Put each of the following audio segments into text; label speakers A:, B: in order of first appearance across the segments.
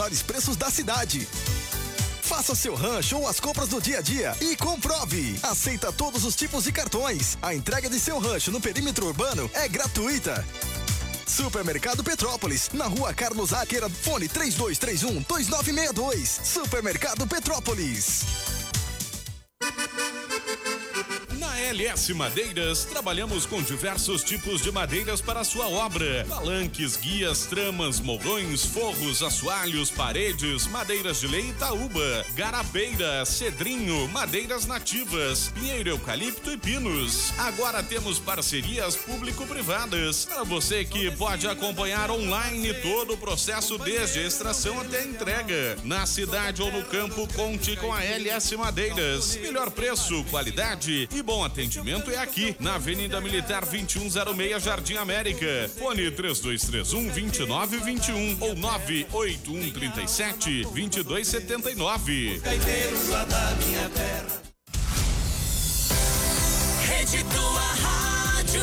A: melhores preços da cidade. Faça seu rancho ou as compras do dia a dia e comprove. Aceita todos os tipos de cartões. A entrega de seu rancho no perímetro urbano é gratuita. Supermercado Petrópolis, na rua Carlos Áquera, fone 3231-2962. Supermercado Petrópolis.
B: Na LS Madeiras, trabalhamos com diversos tipos de madeiras para a sua obra. Palanques, guias, tramas, moldões, forros, assoalhos, paredes, madeiras de lei Itaúba, garabeira, cedrinho, madeiras nativas, pinheiro, eucalipto e pinos. Agora temos parcerias público-privadas para você que pode acompanhar online todo o processo desde a extração até a entrega. Na cidade ou no campo, conte com a LS Madeiras. Melhor preço, qualidade e bom atendimento é aqui, na Avenida Militar 2106, Jardim América. Fone 3231-2921 ou 98137-2279.
C: Caeteiros lá da minha terra. Rede Tua Rádio.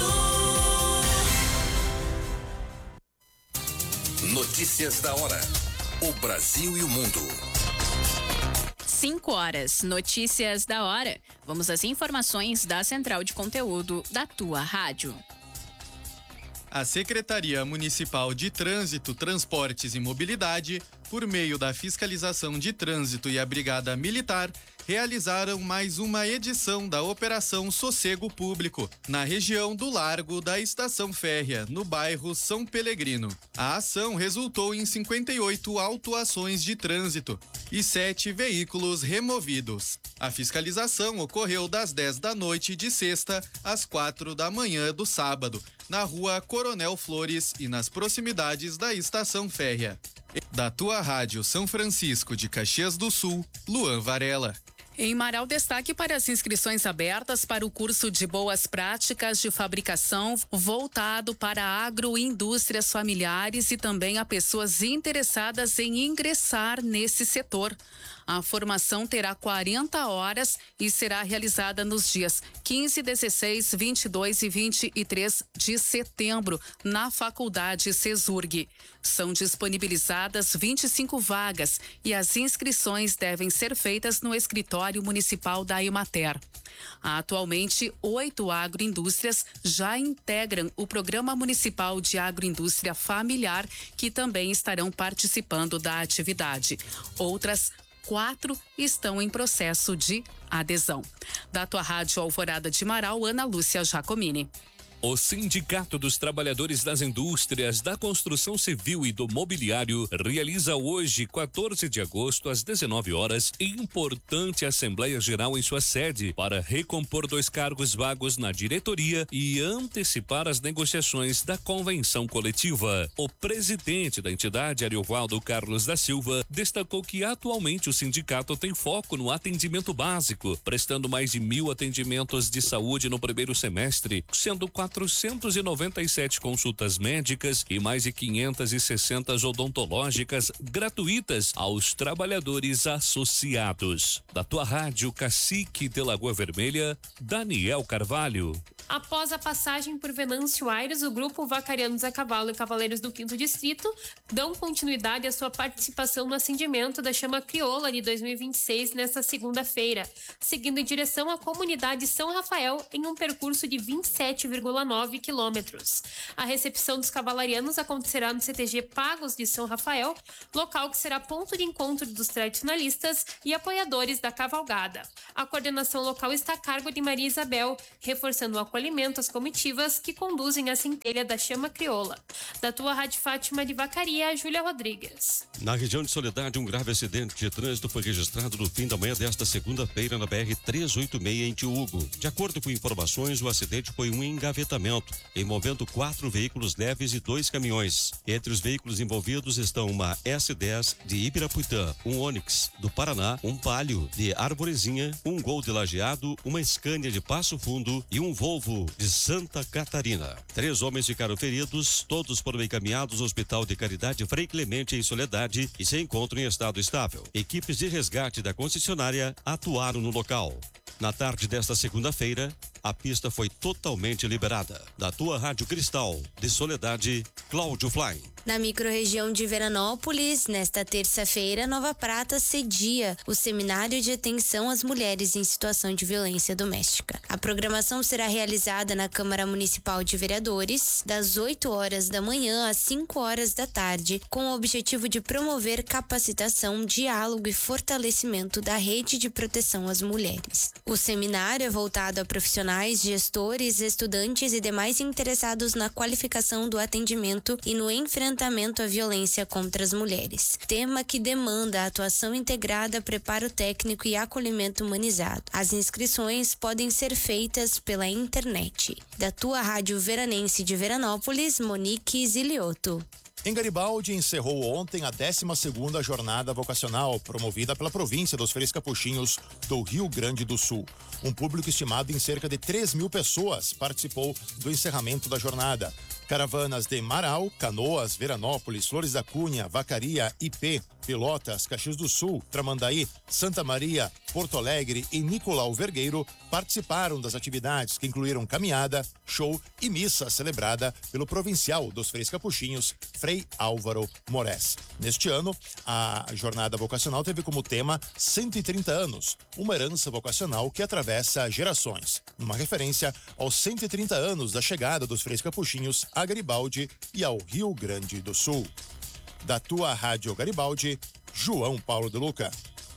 D: Notícias da hora. O Brasil e o mundo.
E: 5 horas, notícias da hora. Vamos às informações da Central de Conteúdo da Tua Rádio.
F: A Secretaria Municipal de Trânsito, Transportes e Mobilidade, por meio da Fiscalização de Trânsito e a Brigada Militar, realizaram mais uma edição da Operação Sossego Público, na região do Largo da Estação Férrea, no bairro São Pelegrino. A ação resultou em 58 autuações de trânsito e 7 veículos removidos. A fiscalização ocorreu das 10 da noite de sexta às 4 da manhã do sábado, na rua Coronel Flores e nas proximidades da Estação Férrea. Da Tua Rádio São Francisco de Caxias do Sul, Luan Varela.
G: Em Marau, destaque para as inscrições abertas para o curso de Boas Práticas de Fabricação voltado para agroindústrias familiares e também a pessoas interessadas em ingressar nesse setor. A formação terá 40 horas e será realizada nos dias 15, 16, 22 e 23 de setembro, na Faculdade CESURG. São disponibilizadas 25 vagas e as inscrições devem ser feitas no escritório municipal da Emater. Atualmente, 8 agroindústrias já integram o Programa Municipal de Agroindústria Familiar, que também estarão participando da atividade. Outras 4 estão em processo de adesão. Da Tua Rádio Alvorada de Marau, Ana Lúcia Giacomini.
H: O Sindicato dos Trabalhadores das Indústrias, da Construção Civil e do Mobiliário realiza hoje, 14 de agosto, às 19 horas, importante Assembleia Geral em sua sede para recompor 2 cargos vagos na diretoria e antecipar as negociações da convenção coletiva. O presidente da entidade, Ariovaldo Carlos da Silva, destacou que atualmente o sindicato tem foco no atendimento básico, prestando mais de 1.000 atendimentos de saúde no primeiro semestre, sendo 497 consultas médicas e mais de 560 odontológicas gratuitas aos trabalhadores associados. Da Tua Rádio Cacique de Lagoa Vermelha, Daniel Carvalho.
I: Após a passagem por Venâncio Aires, o grupo Vacarianos a Cavalo e Cavaleiros do 5º Distrito dão continuidade à sua participação no acendimento da Chama Crioula de 2026 nesta segunda-feira, seguindo em direção à comunidade São Rafael em um percurso de 27,9 quilômetros. A recepção dos cavalarianos acontecerá no CTG Pagos de São Rafael, local que será ponto de encontro dos tradicionalistas e apoiadores da cavalgada. A coordenação local está a cargo de Maria Isabel, reforçando o acolhimento às comitivas que conduzem a centelha da Chama Crioula. Da Tua Rádio Fátima de Vacaria, Júlia Rodrigues.
J: Na região de Soledade, um grave acidente de trânsito foi registrado no fim da manhã desta segunda-feira na BR-386 em Tiúgo. De acordo com informações, o acidente foi um engavetamento, envolvendo 4 veículos leves e 2 caminhões. Entre os veículos envolvidos estão uma S10 de Ibirapuitã, um Onix do Paraná, um Palio de Arvorezinha, um Gol de Lajeado, uma Scania de Passo Fundo e um Volvo de Santa Catarina. 3 homens ficaram feridos, todos foram encaminhados ao Hospital de Caridade Frei Clemente em Soledade e se encontram em estado estável. Equipes de resgate da concessionária atuaram no local. Na tarde desta segunda-feira, a pista foi totalmente liberada. Da tua Rádio Cristal, de Soledade, Cláudio Fly.
K: Na microrregião de Veranópolis, nesta terça-feira, Nova Prata cedia o Seminário de Atenção às Mulheres em Situação de Violência Doméstica. A programação será realizada na Câmara Municipal de Vereadores, das 8 horas da manhã às 5 horas da tarde, com o objetivo de promover capacitação, diálogo e fortalecimento da rede de proteção às mulheres. O seminário é voltado a profissionais, gestores, estudantes e demais interessados na qualificação do atendimento e no enfrentamento à violência contra as mulheres. Tema que demanda atuação integrada, preparo técnico e acolhimento humanizado. As inscrições podem ser feitas pela internet. Da tua Rádio Veranense de Veranópolis, Monique Zilioto.
L: Em Garibaldi, encerrou ontem a 12ª Jornada Vocacional, promovida pela província dos Três Capuchinhos do Rio Grande do Sul. Um público estimado em cerca de 3.000 pessoas participou do encerramento da jornada. Caravanas de Marau, Canoas, Veranópolis, Flores da Cunha, Vacaria, IP, Pelotas, Caxias do Sul, Tramandaí, Santa Maria, Porto Alegre e Nicolau Vergueiro participaram das atividades que incluíram caminhada, show e missa celebrada pelo provincial dos Três Capuchinhos, Frei Álvaro Moraes. Neste ano, a jornada vocacional teve como tema 130 anos, uma herança vocacional que atravessa gerações, numa referência aos 130 anos da chegada dos Três Capuchinhos a Garibaldi e ao Rio Grande do Sul. Da tua Rádio Garibaldi, João Paulo de Luca.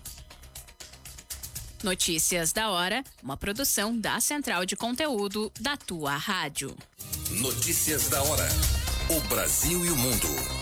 E: Notícias da hora, uma produção da Central de Conteúdo da tua rádio.
D: Notícias da hora. O Brasil e o mundo